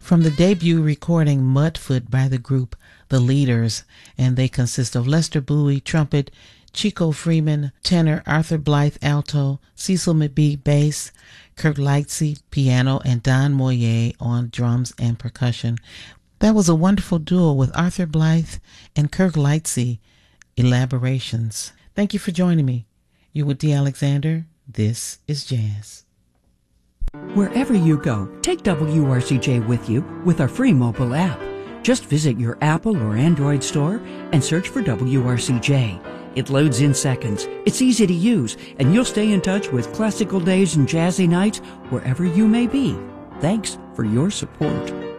from the debut recording Mudfoot by the group The Leaders, and they consist of Lester Bowie, trumpet, Chico Freeman, tenor, Arthur Blythe, alto, Cecil McBee, bass, Kirk Lightsey, piano, and Don Moyer on drums and percussion. That was a wonderful duo with Arthur Blythe and Kirk Lightsey. Elaborations. Thank you for joining me. You with D. Alexander. This is Jazz. Wherever you go, take WRCJ with you with our free mobile app. Just visit your Apple or Android store and search for WRCJ. It loads in seconds, it's easy to use, and you'll stay in touch with classical days and jazzy nights wherever you may be. Thanks for your support.